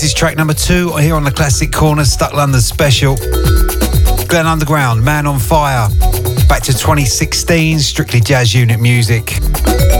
is track number 2 here on the Classic Corner, Stuck London Special. Glen Underground, Man on Fire. Back to 2016, strictly jazz unit music.